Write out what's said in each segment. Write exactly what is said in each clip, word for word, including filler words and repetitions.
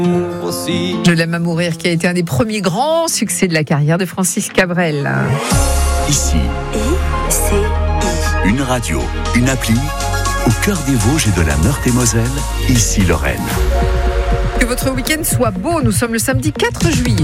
Je l'aime à mourir, qui a été un des premiers grands succès de la carrière de Francis Cabrel. Ici, une radio, une appli, au cœur des Vosges et de la Meurthe-et-Moselle, ici Lorraine. Que votre week-end soit beau, nous sommes le samedi quatre juillet.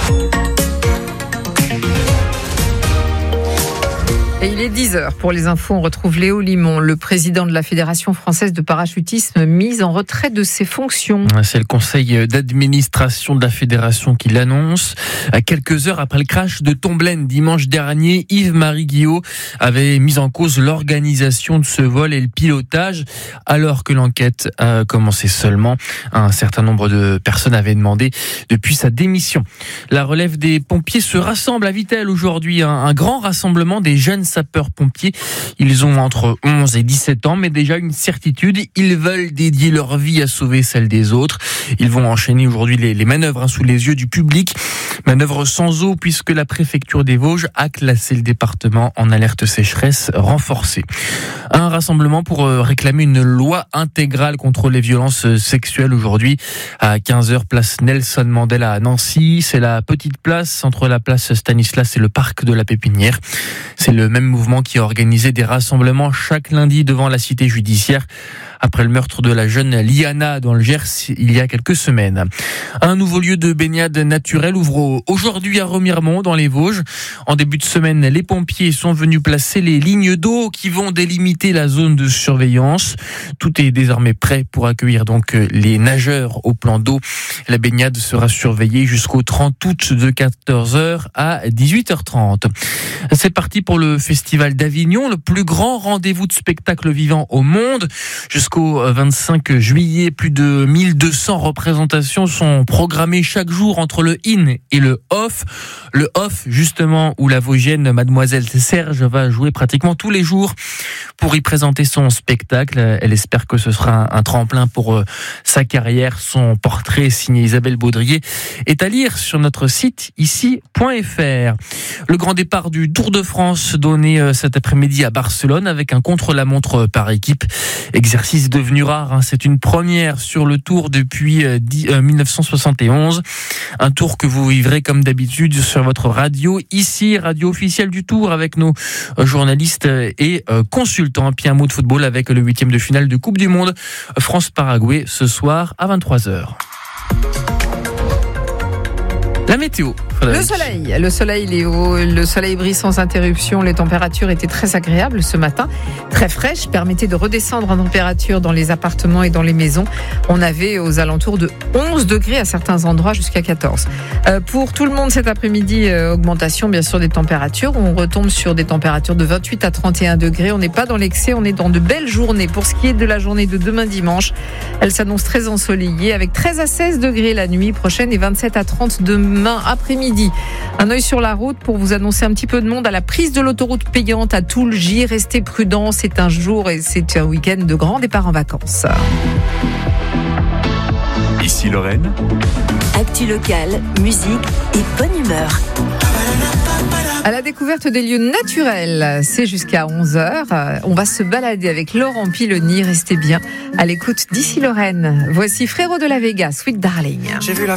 Et il est dix heures. Pour les infos, on retrouve Léo Limon, le président de la Fédération française de parachutisme, mis en retrait de ses fonctions. C'est le conseil d'administration de la fédération qui l'annonce. À quelques heures après le crash de Tomblaine dimanche dernier, Yves-Marie Guillot avait mis en cause l'organisation de ce vol et le pilotage, alors que l'enquête a commencé seulement. Un certain nombre de personnes avaient demandé depuis sa démission. La relève des pompiers se rassemble à Vittel aujourd'hui. Un, un grand rassemblement des jeunes sapeurs-pompiers. Ils ont entre onze et dix-sept ans, mais déjà une certitude, ils veulent dédier leur vie à sauver celle des autres. Ils vont enchaîner aujourd'hui les, les manœuvres hein, sous les yeux du public. Manœuvres sans eau, puisque la préfecture des Vosges a classé le département en alerte sécheresse renforcée. Un rassemblement pour réclamer une loi intégrale contre les violences sexuelles aujourd'hui à quinze heures, place Nelson Mandela à Nancy. C'est la petite place entre la place Stanislas et le parc de la Pépinière. C'est le même mouvement qui a organisé des rassemblements chaque lundi devant la cité judiciaire après le meurtre de la jeune Liana dans le Gers il y a quelques semaines. Un nouveau lieu de baignade naturelle ouvre aujourd'hui à Remiremont dans les Vosges. En début de semaine, les pompiers sont venus placer les lignes d'eau qui vont délimiter la zone de surveillance. Tout est désormais prêt pour accueillir donc les nageurs au plan d'eau. La baignade sera surveillée jusqu'au trente août de quatorze heures à dix-huit heures trente. C'est parti pour le Festival d'Avignon, le plus grand rendez-vous de spectacle vivant au monde. Jusqu'au vingt-cinq juillet, plus de mille deux cents représentations sont programmées chaque jour entre le in et le off. Le off, justement, où la Vosgienne Mademoiselle Serge va jouer pratiquement tous les jours pour y présenter son spectacle. Elle espère que ce sera un tremplin pour sa carrière. Son portrait signé Isabelle Baudrier est à lire sur notre site ici point f r. Le grand départ du Tour de France donné cet après-midi à Barcelone avec un contre-la-montre par équipe. Exercice devenu rare, hein. C'est une première sur le Tour depuis mille neuf cent soixante et onze. Un Tour que vous vivrez comme d'habitude sur votre radio, ici, radio officielle du Tour, avec nos journalistes et consultants. Puis un mot de football avec le huitième de finale de Coupe du Monde France-Paraguay ce soir à vingt-trois heures. La météo. Le soleil, le soleil Léo, le soleil brille sans interruption, les températures étaient très agréables ce matin, très fraîches, permettaient de redescendre en température dans les appartements et dans les maisons. On avait aux alentours de onze degrés à certains endroits jusqu'à quatorze. Euh, pour tout le monde cet après-midi, euh, augmentation bien sûr des températures, on retombe sur des températures de vingt-huit à trente et un degrés, on n'est pas dans l'excès, on est dans de belles journées. Pour ce qui est de la journée de demain dimanche, elle s'annonce très ensoleillée avec treize à seize degrés la nuit prochaine et vingt-sept à trente demain après-midi. Un œil sur la route pour vous annoncer un petit peu de monde à la prise de l'autoroute payante à Toul. J'y restez prudents, c'est un jour et c'est un week-end de grand départ en vacances. Ici Lorraine. Actu locale, musique et bonne humeur. À la découverte des lieux naturels, c'est jusqu'à onze heures. On va se balader avec Laurent Piloni. Restez bien à l'écoute d'Ici Lorraine. Voici Frérot de la Vega, Sweet Darling. J'ai vu la